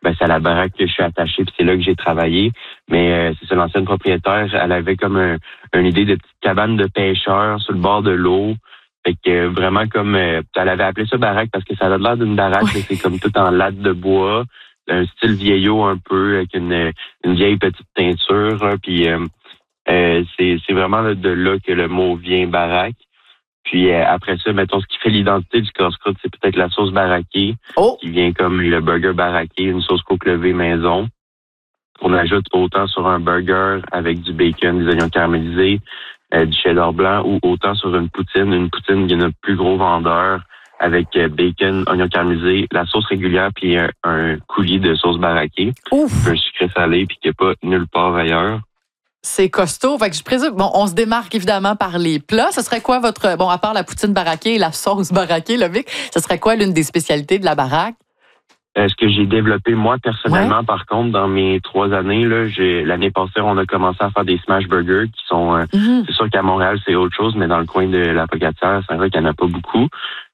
c'est à la baraque que je suis attaché, puis c'est là que j'ai travaillé. Mais c'est ça, l'ancienne propriétaire, elle avait comme une idée de petite cabane de pêcheurs sur le bord de l'eau. Fait que vraiment comme elle avait appelé ça baraque parce que ça a l'air d'une baraque, mais c'est comme tout en latte de bois, un style vieillot un peu, avec une vieille petite teinture. Puis c'est vraiment de là que le mot vient baraque. Puis après ça, mettons, ce qui fait l'identité du casse-croûte, c'est peut-être la sauce baraquée, qui vient comme le burger baraqué, une sauce côte levée maison. On ajoute autant sur un burger avec du bacon, des oignons caramélisés, du cheddar blanc, ou autant sur une poutine. Une poutine, il y en a plus gros vendeur avec bacon, oignons caramélisés, la sauce régulière, puis un coulis de sauce baraquée. Ouf! Un sucré salé, puis qu'il n'y a pas nulle part ailleurs. C'est costaud. Fait que je présume, on se démarque évidemment par les plats. Ce serait quoi à part la poutine baraquée et la sauce baraquée, là, Vic, ce serait quoi l'une des spécialités de la baraque? Ce que j'ai développé moi personnellement, par contre, dans mes 3 années, là, l'année passée, on a commencé à faire des smash burgers qui sont, c'est sûr qu'à Montréal, c'est autre chose, mais dans le coin de la Pocatière, c'est vrai qu'il n'y en a pas beaucoup.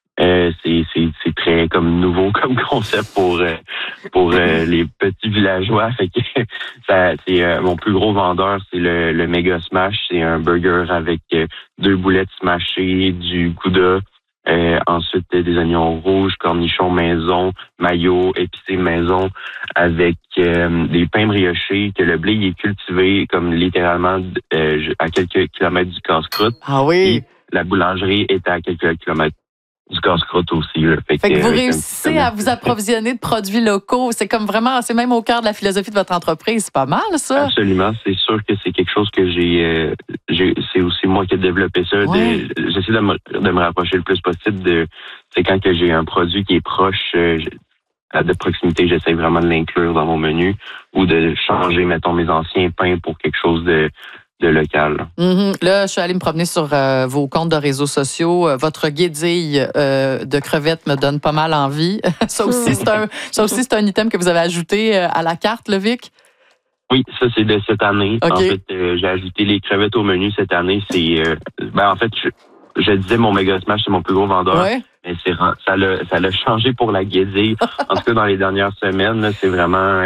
C'est très comme nouveau comme concept pour les petits villageois. Fait que c'est mon plus gros vendeur, c'est le Mega Smash. C'est un burger avec 2 boulettes smashées, du gouda, ensuite des oignons rouges, cornichons maison, mayo, épicé maison, avec des pains briochés, que le blé il est cultivé comme littéralement à quelques kilomètres du casse-croûte. Ah oui! Et la boulangerie est à quelques kilomètres du casse-croûte aussi. Là. Fait que vous réussissez à vous approvisionner de produits locaux. C'est comme vraiment, c'est même au cœur de la philosophie de votre entreprise. C'est pas mal, ça? Absolument. C'est sûr que c'est quelque chose que c'est aussi moi qui ai développé ça. Ouais. J'essaie de me rapprocher le plus possible c'est quand que j'ai un produit qui est proche de proximité, j'essaie vraiment de l'inclure dans mon menu ou de changer, mettons, mes anciens pains pour quelque chose de local. Là, je suis allée me promener sur vos comptes de réseaux sociaux. Votre guédille de crevettes me donne pas mal envie. Ça aussi, c'est un item que vous avez ajouté à la carte, le Vic? Oui, ça, c'est de cette année. Okay. En fait, j'ai ajouté les crevettes au menu cette année. C'est, en fait, je disais mon Mega Smash, c'est mon plus gros vendeur. Ouais. Mais ça l'a changé pour la guédille. En tout cas, dans les dernières semaines, là, c'est vraiment...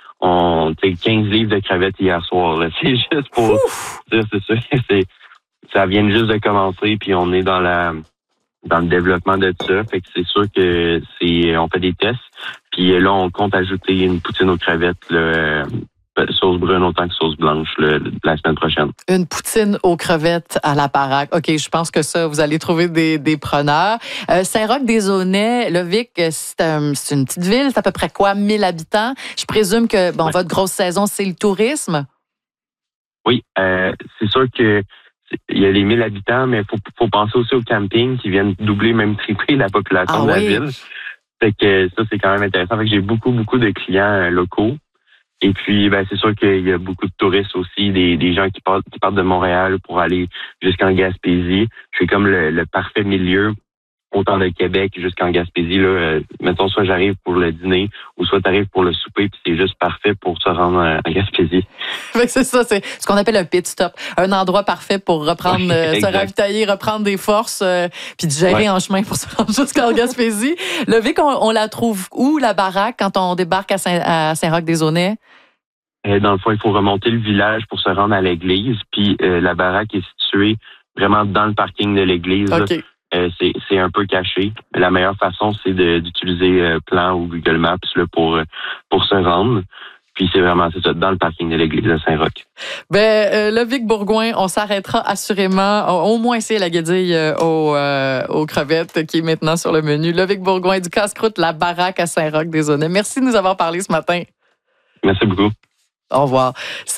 15 livres de crevettes hier soir. Là. C'est juste pour dire, c'est ça. Ça vient juste de commencer, puis on est dans le développement de ça. Fait que c'est sûr que on fait des tests. Puis là, on compte ajouter une poutine aux crevettes, là, sauce brune autant que sauce blanche la semaine prochaine. Une poutine aux crevettes à la baraque. OK, je pense que ça, vous allez trouver des preneurs. Saint-Roch-des-Aunais, le Vic, c'est une petite ville, c'est à peu près quoi, 1000 habitants? Je présume que, votre grosse saison, c'est le tourisme? Oui, c'est sûr que il y a les 1000 habitants, mais faut penser aussi au camping qui viennent doubler, même tripler la population de la ville. Fait que ça, c'est quand même intéressant. Fait que j'ai beaucoup de clients locaux. Et puis, c'est sûr qu'il y a beaucoup de touristes aussi, des gens qui partent de Montréal pour aller jusqu'en Gaspésie. Je suis comme le parfait milieu, autant de Québec jusqu'en Gaspésie. Là, mettons, soit j'arrive pour le dîner, ou soit tu arrives pour le souper, puis c'est juste parfait pour se rendre en Gaspésie. C'est ça, c'est ce qu'on appelle un pit stop. Un endroit parfait pour reprendre, se ravitailler, reprendre des forces, puis digérer en chemin pour se rendre jusqu'en Gaspésie. Le Vic, on la trouve où, la baraque, quand on débarque à Saint-Roch-des-Aunais? Dans le fond, il faut remonter le village pour se rendre à l'église, puis la baraque est située vraiment dans le parking de l'église. Okay. C'est un peu caché. La meilleure façon, c'est d'utiliser Plan ou Google Maps là, pour se rendre. Puis c'est ça, dans le parking de l'église de Saint-Roch. Le Vic Bourgouin, on s'arrêtera assurément, au moins c'est la guédille aux crevettes qui est maintenant sur le menu. Le Vic Bourgouin du casse-croûte, la baraque à Saint-Roch-des-Aunais. Merci de nous avoir parlé ce matin. Merci beaucoup. Au revoir.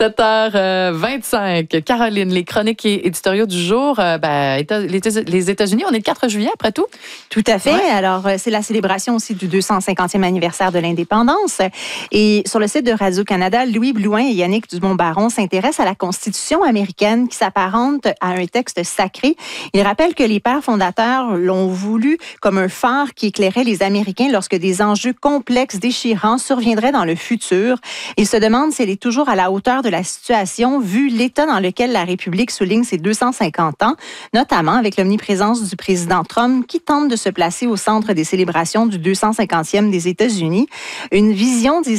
7h25. Caroline, les chroniques et éditoriaux du jour. Les États-Unis, on est le 4 juillet après tout? Tout à fait. Ouais. Alors, c'est la célébration aussi du 250e anniversaire de l'indépendance. Et sur le site de Radio-Canada, Louis Blouin et Yannick Dumont-Baron s'intéressent à la Constitution américaine qui s'apparente à un texte sacré. Ils rappellent que les pères fondateurs l'ont voulu comme un phare qui éclairait les Américains lorsque des enjeux complexes, déchirants surviendraient dans le futur. Ils se demandent si elle est toujours à la hauteur de la situation, vu l'état dans lequel la République souligne ses 250 ans, notamment avec l'omniprésence du président Trump qui tente de se placer au centre des célébrations du 250e des États-Unis. Une vision,